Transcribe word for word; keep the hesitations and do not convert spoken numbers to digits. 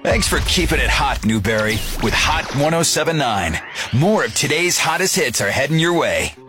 Thanks for keeping it hot, Newberry, with Hot ten seventy-nine. More of today's hottest hits are heading your way.